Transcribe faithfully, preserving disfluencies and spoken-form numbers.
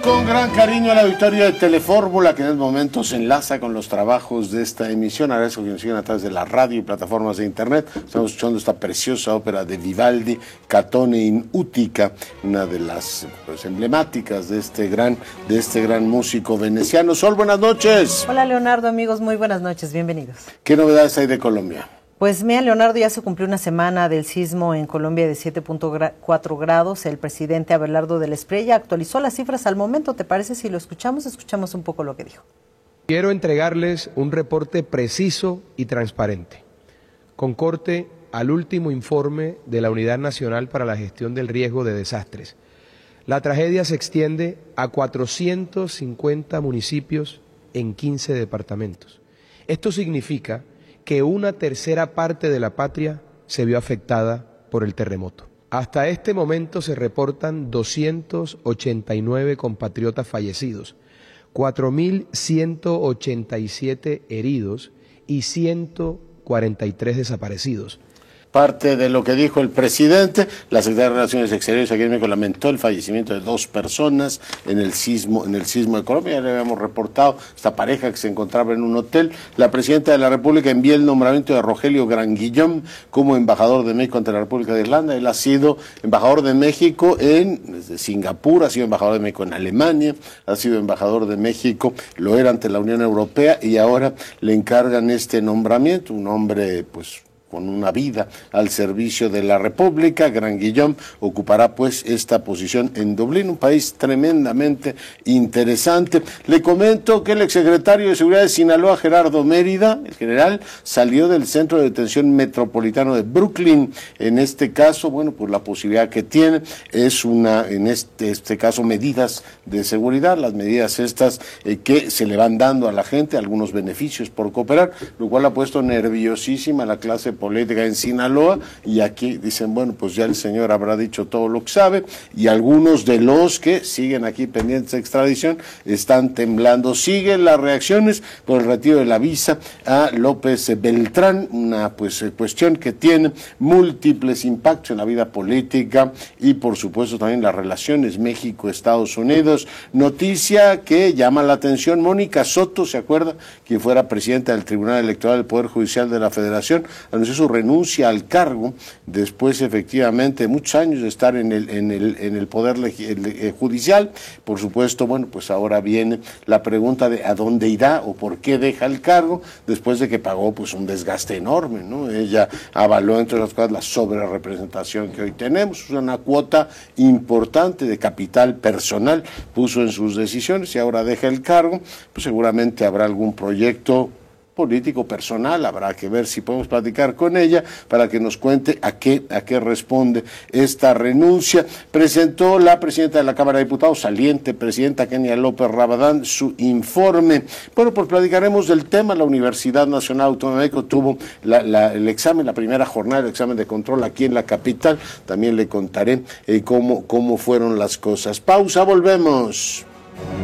con gran cariño a la auditorio de Telefórmula, que en el momento se enlaza con los trabajos de esta emisión. Agradezco que nos sigan a través de la radio y plataformas de internet. Estamos escuchando esta preciosa ópera de Vivaldi, Catone in Utica, una de las pues, emblemáticas de este gran, de este gran músico veneciano. Sol, buenas noches. Hola Leonardo, amigos, muy buenas noches, bienvenidos. ¿Qué novedades hay de Colombia? Pues mira, Leonardo, ya se cumplió una semana del sismo en Colombia de siete punto cuatro grados. El presidente Abelardo del Espriella actualizó las cifras al momento. ¿Te parece si lo escuchamos? Escuchamos un poco lo que dijo. Quiero entregarles un reporte preciso y transparente, con corte al último informe de la Unidad Nacional para la Gestión del Riesgo de Desastres. La tragedia se extiende a cuatrocientos cincuenta municipios en quince departamentos. Esto significa que una tercera parte de la patria se vio afectada por el terremoto. Hasta este momento se reportan doscientos ochenta y nueve compatriotas fallecidos, cuatro mil ciento ochenta y siete heridos y ciento cuarenta y tres desaparecidos. Parte de lo que dijo el presidente. La Secretaría de Relaciones Exteriores aquí en México lamentó el fallecimiento de dos personas en el sismo, en el sismo de Colombia. Ya le habíamos reportado esta pareja que se encontraba en un hotel. La presidenta de la República envió el nombramiento de Rogelio Granguillón como embajador de México ante la República de Irlanda. Él ha sido embajador de México en desde Singapur, ha sido embajador de México en Alemania, ha sido embajador de México, lo era ante la Unión Europea y ahora le encargan este nombramiento, un hombre pues con una vida al servicio de la República. Granguillón ocupará pues esta posición en Dublín, un país tremendamente interesante. Le comento que el exsecretario de Seguridad de Sinaloa, Gerardo Mérida, el general, salió del Centro de Detención Metropolitano de Brooklyn. En este caso, bueno, pues la posibilidad que tiene es una, en este, este caso, medidas de seguridad, las medidas estas eh, que se le van dando a la gente, algunos beneficios por cooperar, lo cual ha puesto nerviosísima a la clase política en Sinaloa, y aquí dicen, bueno, pues ya el señor habrá dicho todo lo que sabe, y algunos de los que siguen aquí pendientes de extradición están temblando. Siguen las reacciones por el retiro de la visa a López Beltrán, una pues cuestión que tiene múltiples impactos en la vida política y por supuesto también las relaciones México-Estados Unidos. Noticia que llama la atención: Mónica Soto, ¿se acuerda? Quien fuera presidenta del Tribunal Electoral del Poder Judicial de la Federación, anunció su renuncia al cargo después efectivamente de muchos años de estar en el en el en el poder el, judicial. Por supuesto, bueno, pues ahora viene la pregunta de a dónde irá o por qué deja el cargo después de que pagó pues un desgaste enorme, ¿no? Ella avaló entre otras cosas la sobrerepresentación que hoy tenemos, una cuota importante de capital personal puso en sus decisiones y ahora deja el cargo. Pues seguramente habrá algún proyecto político personal, habrá que ver si podemos platicar con ella para que nos cuente a qué a qué responde esta renuncia. Presentó la presidenta de la Cámara de Diputados, saliente presidenta Kenia López Rabadán, su informe. Bueno, pues platicaremos del tema. La Universidad Nacional Autónoma de México tuvo la, la, el examen, la primera jornada del examen de control aquí en la capital. También le contaré eh, cómo, cómo fueron las cosas. Pausa, volvemos.